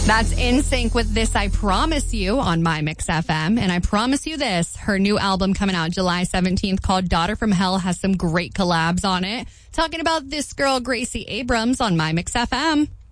That's In Sync with This I Promise You on My Mix FM. And I promise you this, her new album coming out July 17th called Daughter from Hell has some great collabs on it. Talking about this girl, Gracie Abrams, on My Mix FM.